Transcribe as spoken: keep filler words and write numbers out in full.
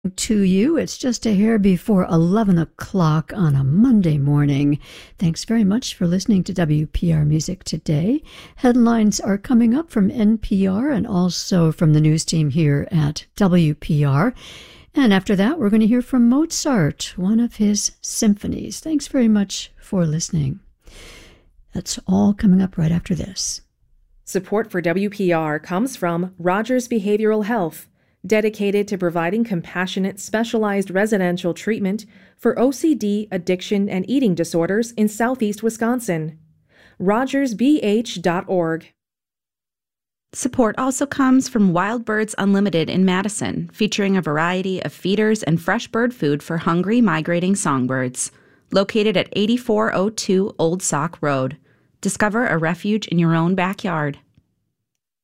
To you. It's just a hair before eleven o'clock on a Monday morning. Thanks very much for listening to W P R Music Today. Headlines are coming up from N P R and also from the news team here at W P R. And after that, we're going to hear from Mozart, one of his symphonies. Thanks very much for listening. That's all coming up right after this. Support for W P R comes from Rogers Behavioral Health, dedicated to providing compassionate, specialized residential treatment for O C D, addiction, and eating disorders in southeast Wisconsin. rogers b h dot org. Support also comes from Wild Birds Unlimited in Madison, featuring a variety of feeders and fresh bird food for hungry, migrating songbirds. Located at eighty-four oh two Old Sauk Road. Discover a refuge in your own backyard.